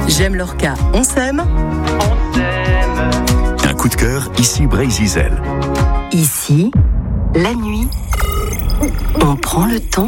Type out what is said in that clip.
J'aime Lorca, on s'aime. On s'aime. Un coup de cœur, ici Brésil. Ici, la nuit, on prend le temps